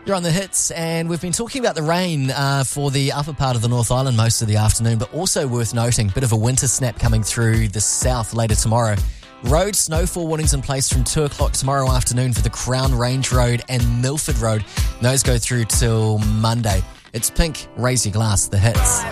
You're on the hits, and we've been talking about the rain for the upper part of the North Island most of the afternoon, but also worth noting, bit of a winter snap coming through the south later tomorrow. Road snowfall warnings in place from 2 o'clock tomorrow afternoon for the Crown Range Road and Milford Road. Those go through till Monday. It's Pink, Raise Your Glass, the hits.